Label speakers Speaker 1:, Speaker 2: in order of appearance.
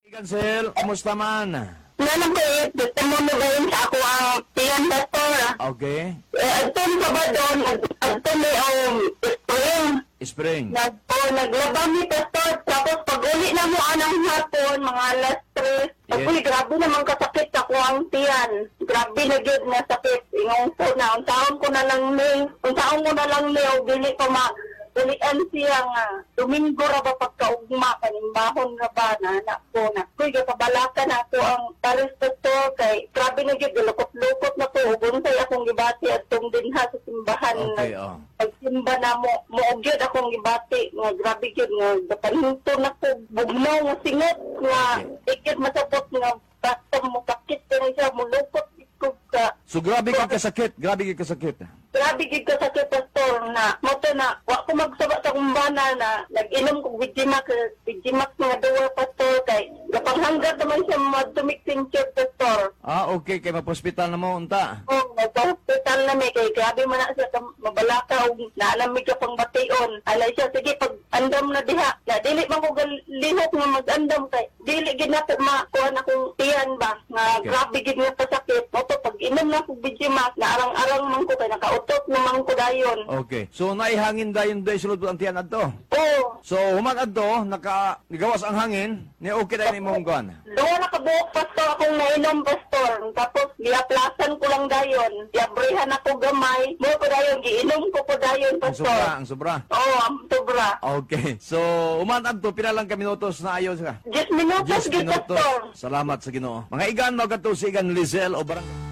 Speaker 1: Cancel, kumusta man?
Speaker 2: Nalang ko gusto mo magayon sa ako ang tiyan pastor.
Speaker 1: Okay.
Speaker 2: Ito sa ba doon, ito may spring.
Speaker 1: Spring.
Speaker 2: Naglaba mi pastor, tapos pag uli na mo anang hapon, mga alas 3.
Speaker 1: Yes.
Speaker 2: Uy, grabe naman kasakit ako ang tiyan. Grabe na good na sakit. Ingong po na, unsaon ko na lang ni, o dili ko ulian siya nga. Domingo ra ba pagkaugma, kanimbahon ra ba na anak ko na. Kuy, kapabalakan ako ang pares pastor kay grabe na good, lukot-lukot na po. Ugunsay akong gibati at itong dinha sa simbahan.
Speaker 1: Okay,
Speaker 2: Pagsimba na mo gyud akong gibati nga grabe gyud nga dapanhinto na ko bugnaw nga singot nga ikit masabot nga basta mo sakit pero siya mulukot ikog ka.
Speaker 1: So grabe ka kasakit, grabe ka kasakit.
Speaker 2: Grabe gyud ka sakit pastor na mo to na wa ko magsaba sa kumbana na nag-inom kog Vigimax nga duwa pastor kay gapanghanggat naman siya madumik tincture pastor.
Speaker 1: Okay, kay mapospital na mo, unta.
Speaker 2: Nagpa-hospital na may kay grabe man na siya mabalaka o naalamig ka pang bation. Alay siya, sige, pag andam na diha. Na, dili man ko lihok nga mag-andam kay. Dili gid na po makuha na kong tiyan ba. Nga grabe gid nga pasakit. Opo, pag inom na ko Vigimax, na arang-arang man ko kay nakautot naman ko dayon.
Speaker 1: Okay. So naihangin dayon day sulod ang tiyan adto.
Speaker 2: Oo.
Speaker 1: So human adto nagawas ang hangin, ni okay dayon imong kuan.
Speaker 2: Doon nakabuok pastor akong nainom pastor. Tapos giaplasan ko lang dayon. Giabrihan ako gamay. Mo ko dayon, giinom ko po dayon pastor.
Speaker 1: Ang sobra.
Speaker 2: Oo, ang sobra.
Speaker 1: Okay. So human adto pila lang ka minutos na ayos ka.
Speaker 2: 10 minutos
Speaker 1: 10
Speaker 2: gid
Speaker 1: minutos.
Speaker 2: pastor.
Speaker 1: Salamat sa Ginoo. Mga igan mo kadto si igan Lizelle o barang